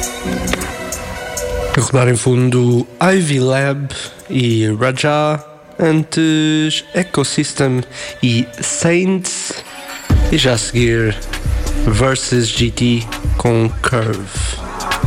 A rodar em fundo Ivy Lab e Raja, antes Ecosystem e Saints, e já a seguir Versus GT com Curve.